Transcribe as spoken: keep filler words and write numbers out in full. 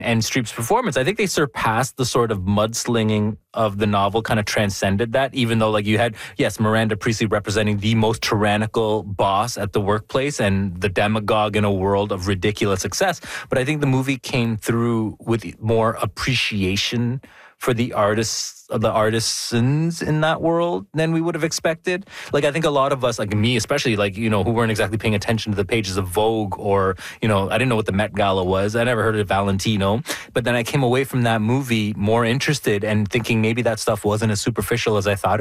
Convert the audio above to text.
and Streep's performance, I think they surpassed the sort of mudslinging of the novel, kind of transcended that, even though, like, you had, yes, Miranda Priestley representing the most tyrannical boss at the workplace and the demagogue in a world of ridiculous success. But I think the movie came through with more appreciation for the artists, the artisans in that world than we would have expected. Like, I think a lot of us, like me especially, like, you know, who weren't exactly paying attention to the pages of Vogue or, you know, I didn't know what the Met Gala was. I never heard of Valentino. But then I came away from that movie more interested and thinking maybe that stuff wasn't as superficial as I thought it